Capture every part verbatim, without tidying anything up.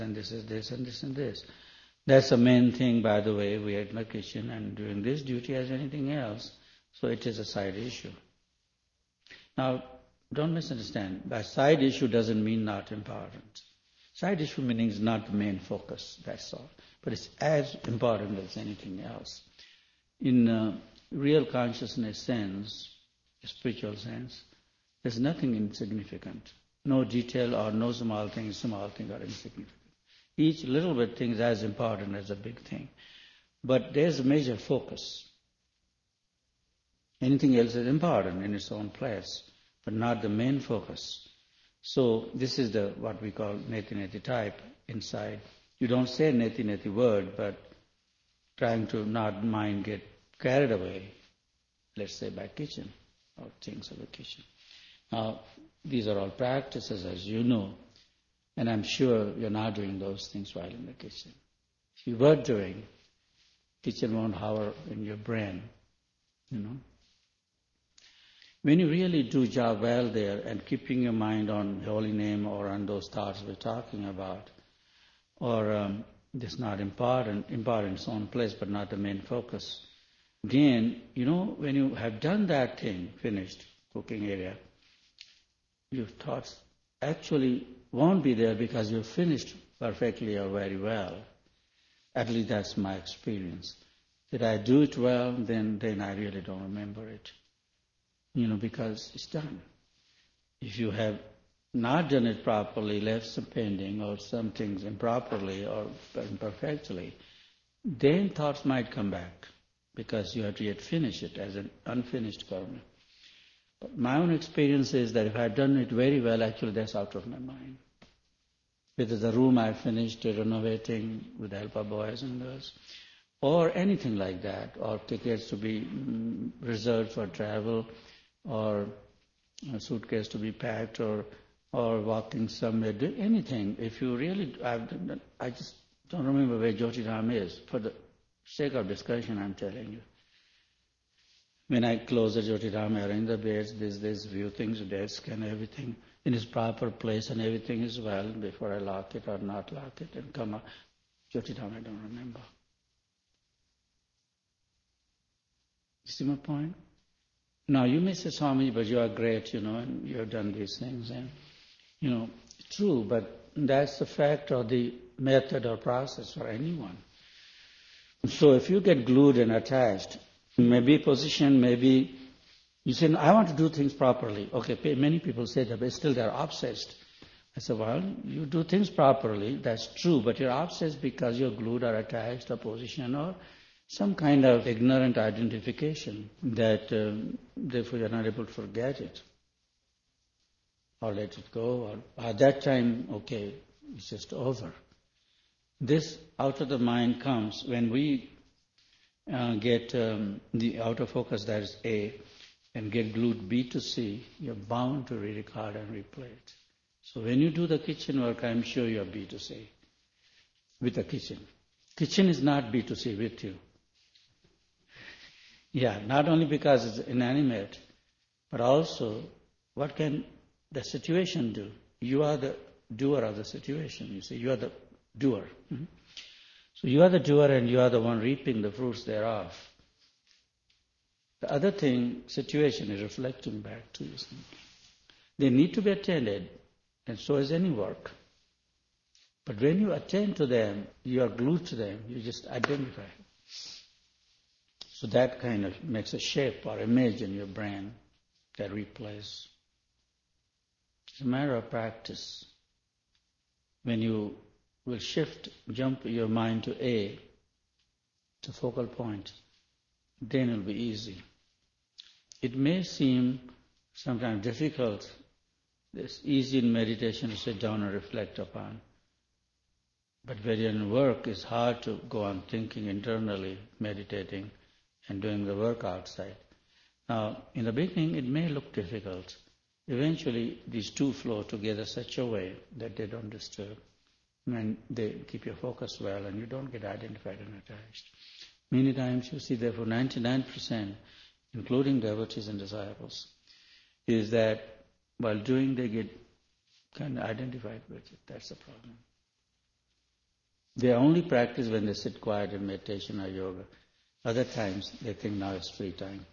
and this is this and this and this. That's the main thing, by the way. We are in the kitchen and doing this duty as anything else. So it is a side issue. Now, don't misunderstand. By side issue doesn't mean not important. Side issue meaning is not the main focus, that's all. But it's as important as anything else. In uh, real consciousness sense, spiritual sense, there's nothing insignificant. No detail or no small thing, small thing are insignificant. Each little bit thing is as important as a big thing. But there's a major focus. Anything else is important in its own place, but not the main focus. So this is the what we call neti neti type inside. You don't say neti neti word, but trying to not mind get carried away, let's say by kitchen or things of the kitchen. Now, these are all practices, as you know, and I'm sure you're not doing those things while in the kitchen. If you were doing, kitchen won't hover in your brain, you know. When you really do job well there and keeping your mind on holy name or on those thoughts we're talking about, or um, it's not important, important in its own place but not the main focus, then, you know, when you have done that thing, finished, cooking area, your thoughts actually won't be there because you've finished perfectly or very well. At least that's my experience. Did I do it well? Then, then I really don't remember it. You know, because it's done. If you have not done it properly, left some pending or some things improperly or imperfectly, then thoughts might come back because you have to yet finish it as an unfinished karma. But my own experience is that if I've done it very well, actually that's out of my mind. Whether the room I finished renovating with the help of boys and girls, or anything like that, or tickets to be mm, reserved for travel, or a suitcase to be packed, or or walking somewhere, do anything. If you really, I've done, I just don't remember where Jyoti Ram is. For the sake of discussion, I'm telling you. When I close the Jyoti Ram, I arrange the beds, there's, there's few things, desk and everything in its proper place, and everything is well before I lock it or not lock it and come out. Jyoti Ram, I don't remember. You see my point? Now, you may say, Swami, but you are great, you know, and you have done these things. And, you know, true, but that's the fact or the method or process for anyone. So if you get glued and attached, maybe position, maybe you say, I want to do things properly. Okay, many people say that, but still they're obsessed. I said, well, you do things properly, that's true, but you're obsessed because you're glued or attached or position or some kind of ignorant identification that um, therefore you're not able to forget it or let it go. Or at that time, okay, it's just over. This out of the mind comes when we uh, get um, the out of focus, that is A, and get glued B to C, you're bound to re-record and replay it. So when you do the kitchen work, I'm sure you're B to C with the kitchen. Kitchen is not B to C with you. Yeah, not only because it's inanimate, but also what can the situation do? You are the doer of the situation, you see. You are the doer. Mm-hmm. So you are the doer and you are the one reaping the fruits thereof. The other thing, situation, is reflecting back to you. They need to be attended, and so is any work. But when you attend to them, you are glued to them, you just identify. So that kind of makes a shape or image in your brain that replays. It's a matter of practice. When you will shift, jump your mind to A, to focal point, then it will be easy. It may seem sometimes difficult. It's easy in meditation to sit down and reflect upon. But when you're in work, it's hard to go on thinking internally, meditating, and doing the work outside. Now, in the beginning, it may look difficult. Eventually, these two flow together such a way that they don't disturb. And they keep your focus well, and you don't get identified and attached. Many times you see, therefore, ninety-nine percent, including devotees and disciples, is that while doing, they get kind of identified with it. That's the problem. They only practice when they sit quiet in meditation or yoga. Other times, they think now it's free time.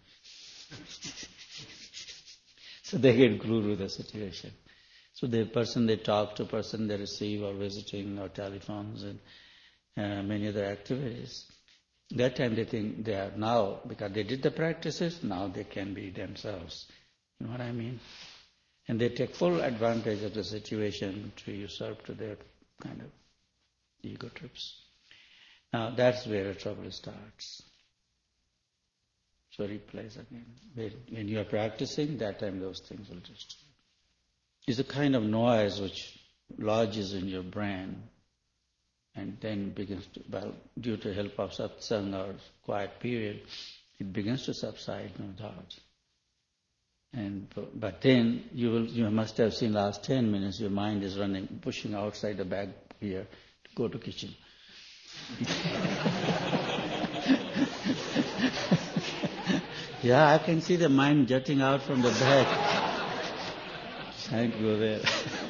So they get glued with the situation. So the person they talk to, person they receive, or visiting, or telephones, and uh, many other activities. That time they think they are now, because they did the practices, now they can be themselves. You know what I mean? And they take full advantage of the situation to usurp to their kind of ego trips. Now that's where the trouble starts. So replace again. When, when you are practicing, that time those things will just... It's a kind of noise which lodges in your brain and then begins to, well, due to help of satsang or quiet period, it begins to subside, no doubt. And but then you will, you must have seen last ten minutes, your mind is running, pushing outside the bag here to go to kitchen. Yeah, I can see the mind jutting out from the back. Trying to go there.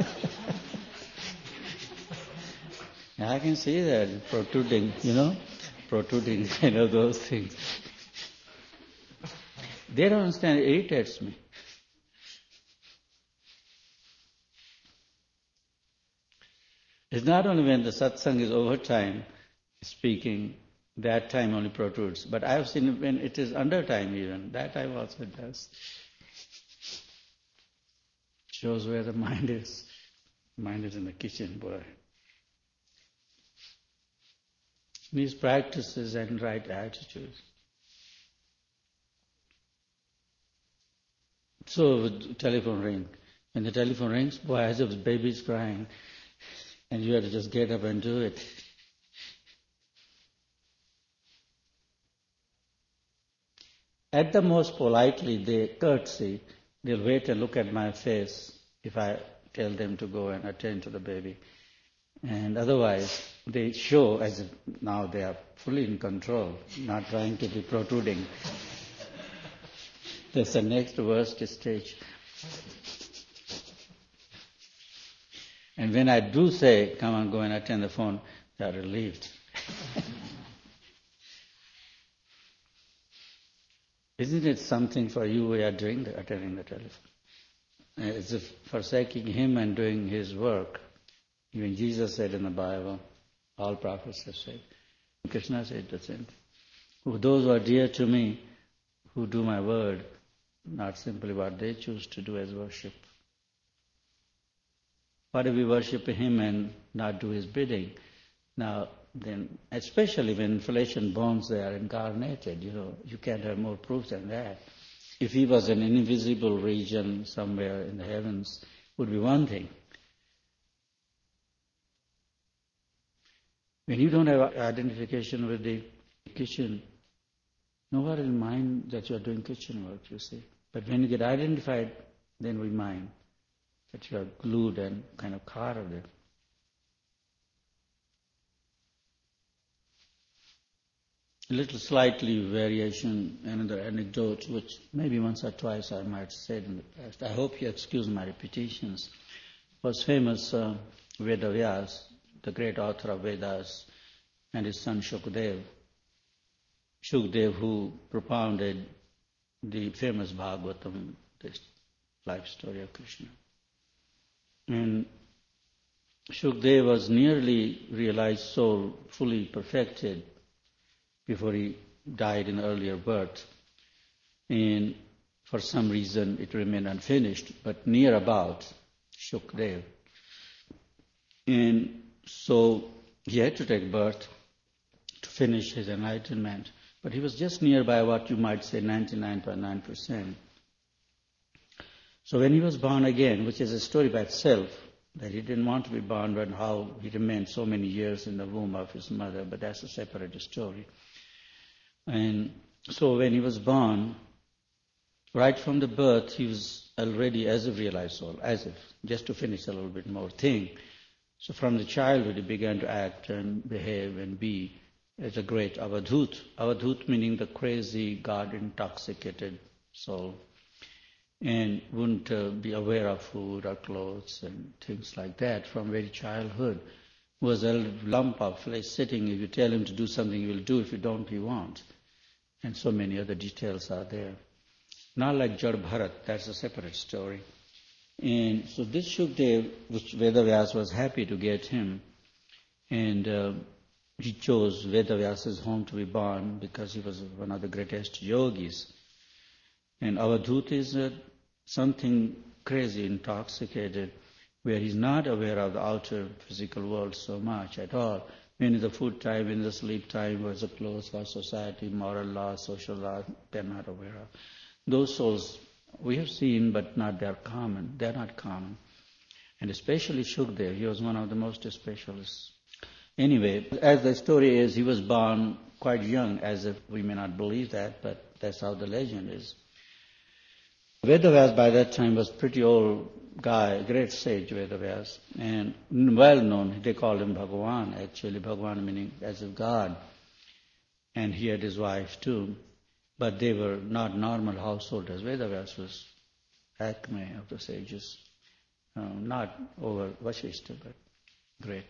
Yeah, I can see that protruding, you know, protruding, you know, those things. They don't understand, it irritates me. It's not only when the satsang is over time speaking, that time only protrudes. But I have seen it when it is under time even, that time also it does. Shows where the mind is. Mind is in the kitchen, boy. These practices and right attitudes. So with telephone ring. When the telephone rings, boy, as if the baby is crying, and you have to just get up and do it. At the most politely, they courtesy, they'll wait and look at my face if I tell them to go and attend to the baby. And otherwise, they show as if now they are fully in control, not trying to be protruding. That's the next worst stage. And when I do say, come on, go and attend the phone, they are relieved. Isn't it something for you we are doing, the, attending the telephone? As if forsaking him and doing his work. Even Jesus said in the Bible, all prophets have said. Krishna said the same thing. Those who are dear to me, who do my word, not simply what they choose to do as worship. What if we worship him and not do his bidding? Now, then, especially when flesh and bones they are incarnated, you know, you can't have more proof than that. If he was an invisible region somewhere in the heavens, would be one thing. When you don't have identification with the kitchen, nobody will mind that you are doing kitchen work, you see. But when you get identified, then we mind that you are glued and kind of caught of it. A little slightly variation, another anecdote, which maybe once or twice I might have said in the past. I hope you excuse my repetitions. Was famous uh, Vedavyas, the great author of Vedas, and his son Shukdev. Shukdev, who propounded the famous Bhagavatam, this life story of Krishna. And Shukdev was nearly realized soul, fully perfected, before he died in earlier birth. And for some reason it remained unfinished, but near about Shukdev. And so he had to take birth to finish his enlightenment. But he was just nearby what you might say ninety-nine point nine percent. So when he was born again, which is a story by itself, that he didn't want to be born, but how he remained so many years in the womb of his mother, but that's a separate story. And so when he was born, right from the birth, he was already as a realized soul, as if, just to finish a little bit more thing. So from the childhood, he began to act and behave and be as a great avadhut. Avadhut meaning the crazy, God-intoxicated soul. And wouldn't uh, be aware of food or clothes and things like that from very childhood. was a lump of flesh sitting. If you tell him to do something, he will do. If you don't, he won't. And so many other details are there. Not like Jad Bharat, that's a separate story. And so this Shukdev, which Vedavyas was happy to get him, and uh, he chose Vedavyas's home to be born because he was one of the greatest yogis. And Avadhut is uh, something crazy, intoxicated, where he's not aware of the outer physical world so much at all. When is the food time, when is the sleep time, what's the clothes, what's society, moral law, social law, they're not aware of. Those souls we have seen, but not they're common. They're not common. And especially Shukdev, he was one of the most specialists. Anyway, as the story is, he was born quite young, as if we may not believe that, but that's how the legend is. Vedavyas by that time was pretty old guy, great sage Vedavyas, and well known. They called him Bhagavan, actually, Bhagavan meaning as of God. And he had his wife too, but they were not normal householders. Vedavyas was acme of the sages, uh, not over Vashishta, but great.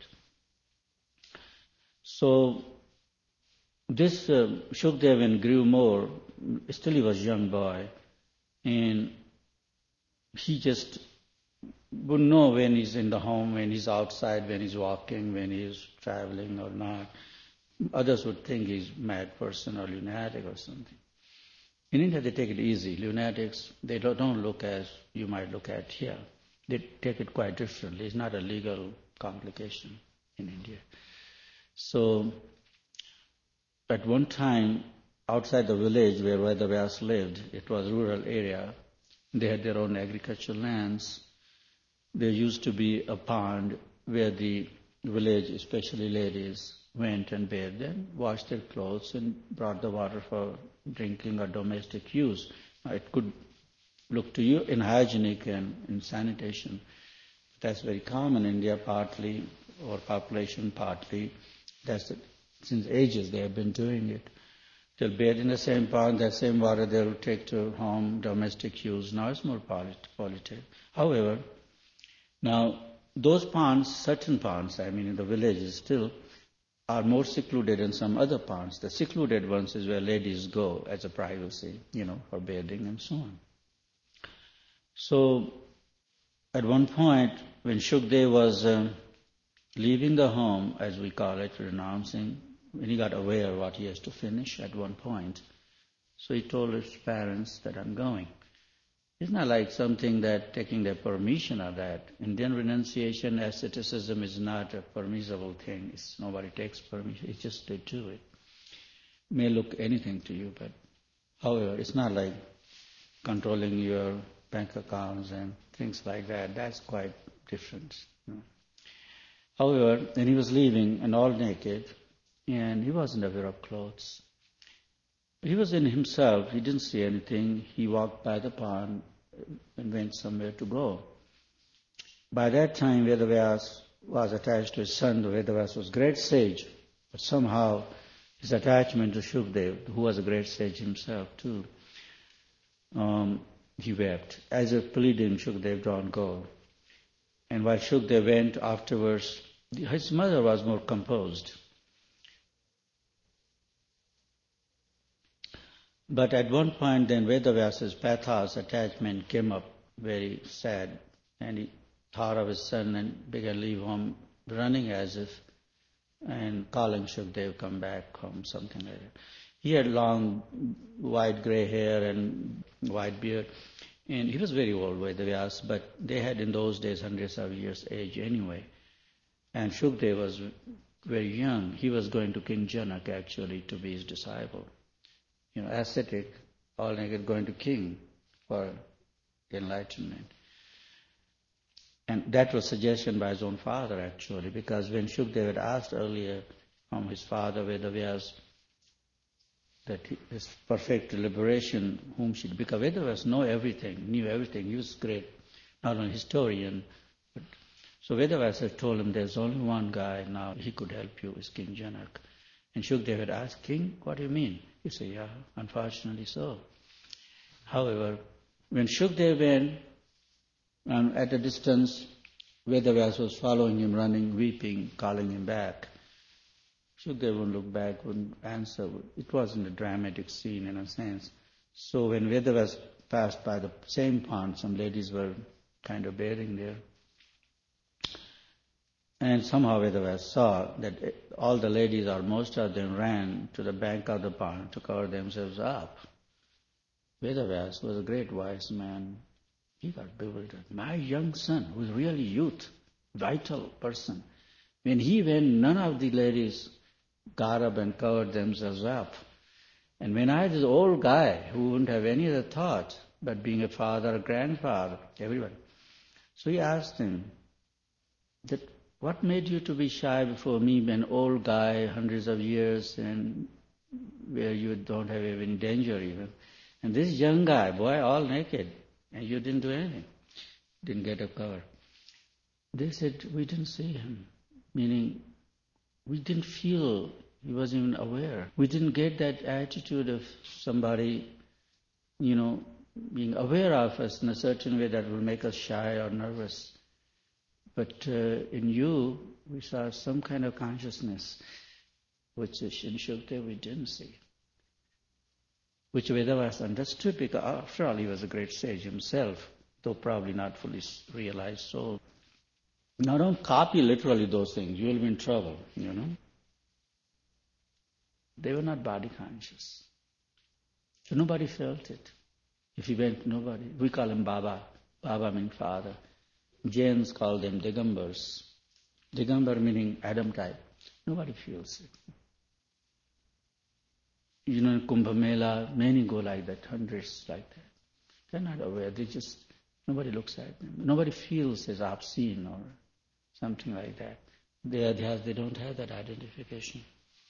So this uh, Shukdevan grew more. Still, he was a young boy, and he just wouldn't know when he's in the home, when he's outside, when he's walking, when he's traveling or not. Others would think he's a mad person or lunatic or something. In India, they take it easy. Lunatics, they don't look as you might look at here. They take it quite differently. It's not a legal complication in India. So, at one time, outside the village where Vedavyas lived, it was a rural area. They had their own agricultural lands. There used to be a pond where the village, especially ladies, went and bathed and washed their clothes and brought the water for drinking or domestic use. Now, it could look to you unhygienic and in sanitation. That's very common in India, partly, or population partly. That's the, since ages they have been doing it. They'll bathe in the same pond, that same water they'll take to home, domestic use. Now it's more polluted. However, now those ponds, certain ponds, I mean in the villages still, are more secluded than some other ponds. The secluded ones is where ladies go as a privacy, you know, for bathing and so on. So, at one point, when Shukdev was uh, leaving the home, as we call it, renouncing, when he got aware of what he has to finish at one point, so he told his parents that I'm going. It's not like something that taking their permission or that. Indian renunciation, asceticism is not a permissible thing. It's, nobody takes permission. It's just they do it. It may look anything to you, but however, it's not like controlling your bank accounts and things like that. That's quite different. You know. However, when he was leaving and all naked, and he wasn't aware of clothes. He was in himself. He didn't see anything. He walked by the pond and went somewhere to go. By that time, Vedavyas was attached to his son. Vedavyas was a great sage, but somehow his attachment to Shukdev, who was a great sage himself too, um, he wept, as if pleading, Shukdev, don't go. And while Shukdev went afterwards, his mother was more composed. But at one point then Vedavyas's pathos, attachment came up very sad, and he thought of his son and began to leave home running as if and calling Shukdev, come back home, something like that. He had long white grey hair and white beard, and he was very old, Vedavyas, but they had in those days hundreds of years age anyway. And Shukdev was very young. He was going to King Janak actually to be his disciple. You know, ascetic, all naked, going to king for enlightenment. And that was suggestion by his own father actually, because when Shukdev had asked earlier from his father Vedavyas that his perfect liberation, whom should become, Vedavyas know everything, knew everything. He was great, not only historian, but so Vedavyas had told him there's only one guy now, he could help you, is King Janak. And Shukdev had asked, King, what do you mean? He said, yeah, unfortunately so. However, when Shukdev went um, at a distance, Vedavyas was following him, running, weeping, calling him back. Shukdev wouldn't look back, wouldn't answer. It wasn't a dramatic scene in a sense. So when Vedavyas passed by the same pond, some ladies were kind of bathing there. And somehow Vedavyas saw that all the ladies, or most of them, ran to the bank of the pond to cover themselves up. Vedavyas was a great wise man. He got bewildered. My young son, who is really youth, vital person, when he went, none of the ladies got up and covered themselves up. And when I, this old guy, who wouldn't have any other thought, but being a father, a grandfather, everyone. So he asked him, that, what made you to be shy before me, an old guy, hundreds of years, and where you don't have any danger even. And this young guy, boy, all naked, and you didn't do anything, didn't get a cover. They said, we didn't see him, meaning we didn't feel, he wasn't even aware. We didn't get that attitude of somebody, you know, being aware of us in a certain way that will make us shy or nervous. But uh, in you, we saw some kind of consciousness, which in Shukdev we didn't see. Which Vedavyas understood, because after all, he was a great sage himself, though probably not fully realized so. Now don't copy literally those things, you will be in trouble, you know. They were not body conscious. So nobody felt it. If he went, nobody. We call him Baba. Baba means father. Jains call them Digambars. Digambar meaning Adam type. Nobody feels it. You know, in Kumbh Mela, many go like that, hundreds like that. They're not aware, they just, nobody looks at them. Nobody feels as I've seen or something like that. They, are, they, have, they don't have that identification.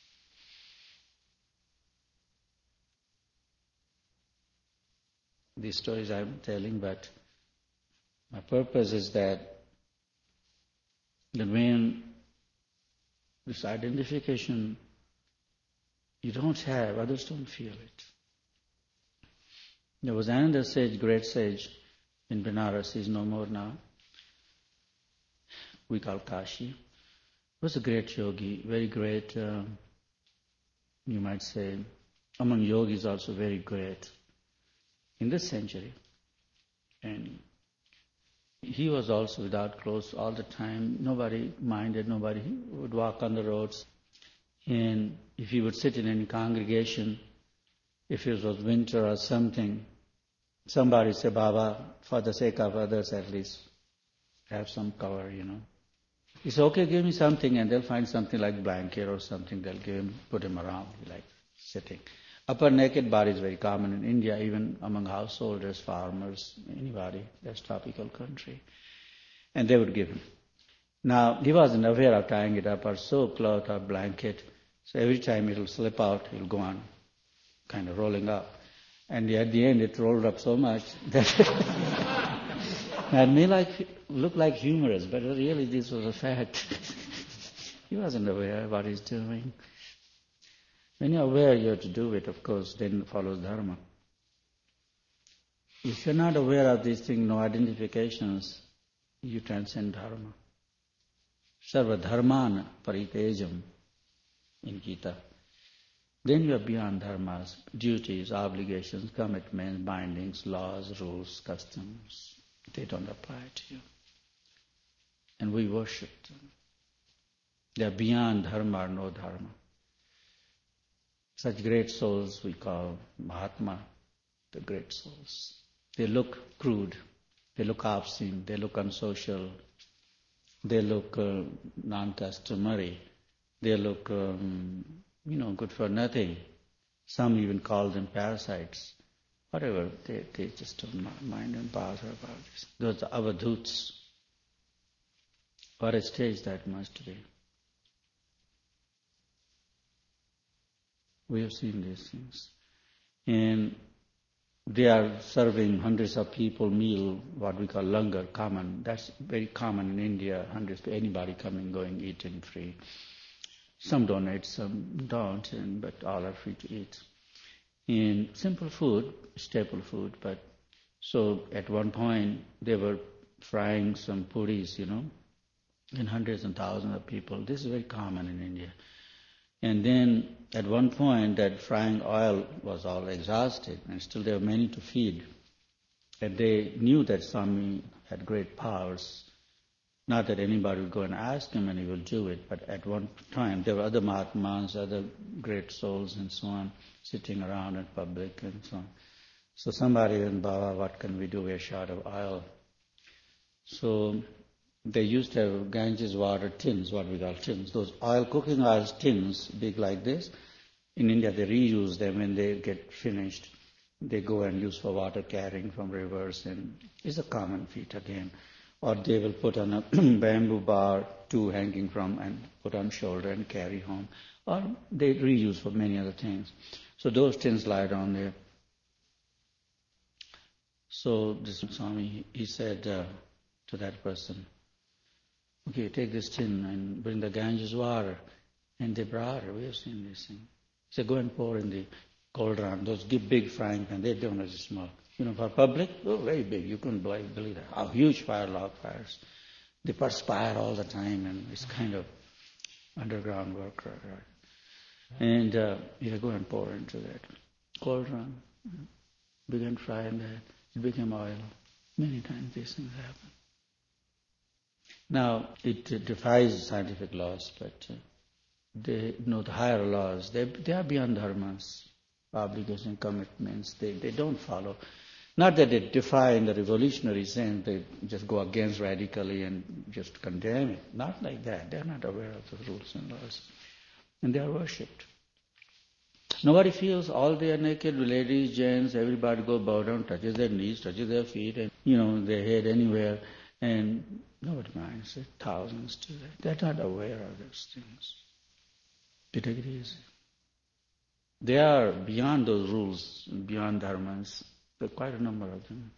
These stories I'm telling, but my purpose is that, that when this identification you don't have, others don't feel it. There was another sage, great sage in Benares, he's no more now. We call Kashi. He was a great yogi, very great, uh, you might say, among yogis also very great in this century. And he was also without clothes all the time. Nobody minded, nobody would walk on the roads. And if he would sit in any congregation, if it was winter or something, somebody say, Baba, for the sake of others at least, have some cover, you know. He said, okay, give me something, and they'll find something like blanket or something, they'll give him, put him around, like sitting. Upper naked body is very common in India, even among householders, farmers, anybody, that's tropical country. And they would give him. Now, he wasn't aware of tying it up or so, cloth or blanket. So every time it'll slip out, it'll go on kind of rolling up. And at the end, it rolled up so much that it may like, look like humorous, but really this was a fact. He wasn't aware of what he's doing. When you're aware you have to do it, of course, then follows dharma. If you're not aware of these things, no identifications, you transcend dharma. Sarva dharmana paritejam in Gita. Then you are beyond dharmas, duties, obligations, commitments, bindings, laws, rules, customs. They don't apply to you. And we worship them. They are beyond dharma or no dharma. Such great souls we call Mahatma, the great souls. They look crude, they look obscene, they look unsocial, they look uh, non-customary, they look, um, you know, good for nothing. Some even call them parasites. Whatever, they, they just don't mind and bother about this. Those are avadhuts. What a stage that must be. We have seen these things. And they are serving hundreds of people meal, what we call langar, common. That's very common in India, hundreds, anybody coming, going, eating free. Some donate, some don't, and, but all are free to eat. And simple food, staple food, but so at one point they were frying some puris, you know, in hundreds and thousands of people. This is very common in India. And then at one point that frying oil was all exhausted and still there were many to feed. And they knew that Swami had great powers. Not that anybody would go and ask him and he will do it, but at one time there were other Mahatmas, other great souls and so on, sitting around in public and so on. So somebody went, Baba, what can we do? We're short of oil. So they used to have Ganges water tins, what we call tins. Those oil cooking oil tins, big like this. In India they reuse them when they get finished. They go and use for water carrying from rivers, and it's a common feat again. Or they will put on a bamboo bar, two hanging from, and put on shoulder and carry home. Or they reuse for many other things. So those tins lie down there. So this Swami, he said uh, to that person, okay, take this tin and bring the Ganges water. And they brought it. We have seen this thing. He said, go and pour in the cauldron, those big frying pan. They don't have small. You know, for public, oh, very big. You couldn't believe that. How huge fire, log fires. They perspire all the time, and it's kind of underground work. Right, right. And uh, you go and pour into that cauldron. Began frying that. It became oil. Many times these things happen. Now, it uh, defies scientific laws, but uh, they know the higher laws. They, they are beyond dharmas, obligation, commitments. They, they don't follow. Not that they defy in the revolutionary sense, they just go against radically and just condemn it. Not like that. They are not aware of the rules and laws. And they are worshipped. Nobody feels all they are naked, ladies, gents, everybody go bow down, touches their knees, touches their feet, and, you know, their head anywhere. And nobody minds it. Thousands do that. They're not aware of those things. They take it easy. They are beyond those rules, beyond dharmas. There are quite a number of them.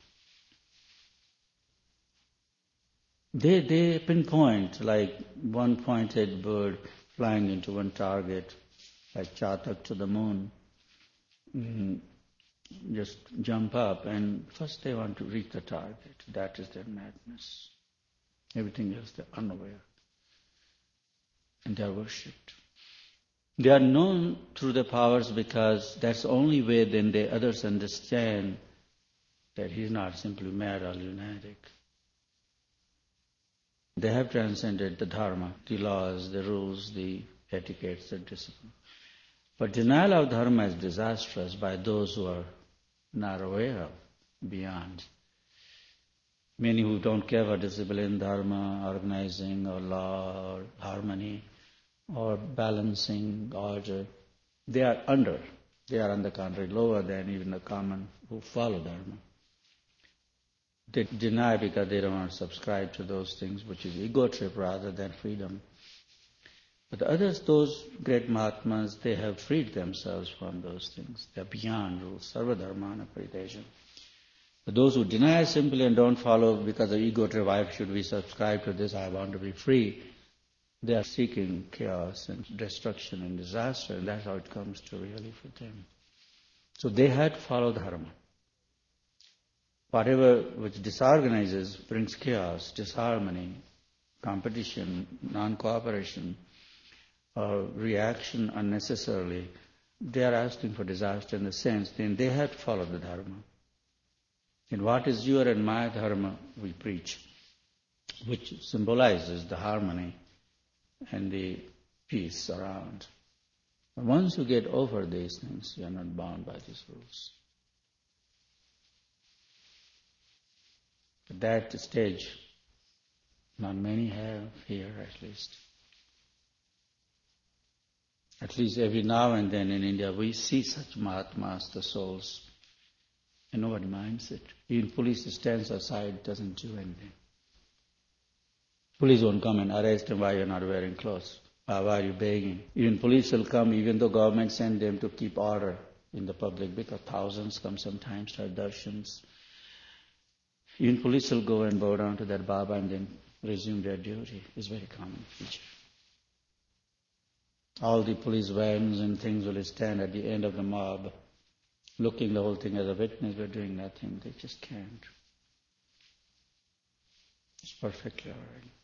They they pinpoint like one pointed bird flying into one target, like Chatak to the moon. Mm, just jump up, and first they want to reach the target. That is their madness. Everything else they're unaware. And they are worshipped. They are known through the powers because that's the only way then the others understand that he's not simply mad or lunatic. They have transcended the dharma, the laws, the rules, the etiquettes, the discipline. But denial of dharma is disastrous by those who are not aware of, beyond. Many who don't care for discipline, dharma, organizing, or law, or harmony, or balancing, order, they are under. They are on the contrary, lower than even the common who follow dharma. They deny because they don't want to subscribe to those things, which is ego trip rather than freedom. But the others, those great Mahatmas, they have freed themselves from those things. They are beyond rules. Sarva dharmana paritesham. But those who deny simply and don't follow because of ego trip, why should we subscribe to this? I want to be free. They are seeking chaos and destruction and disaster, and that's how it comes to really for them. So they had to follow dharma. Whatever which disorganizes brings chaos, disharmony, competition, non-cooperation, or reaction unnecessarily. They are asking for disaster in the sense, then they have to follow the dharma. And what is your and my dharma we preach, which symbolizes the harmony and the peace around. But once you get over these things, you are not bound by these rules. But that stage, not many have here at least. At least every now and then in India we see such Mahatmas, the souls, and nobody minds it. Even police stands aside, doesn't do anything. Police won't come and arrest him why you're not wearing clothes. Uh, why are you begging? Even police will come, even though government send them to keep order in the public, because thousands come sometimes to have darshans. Even police will go and bow down to that Baba and then resume their duty. It's a very common feature. All the police vans and things will stand at the end of the mob, looking the whole thing as a witness, but doing nothing. They just can't. It's perfectly all right.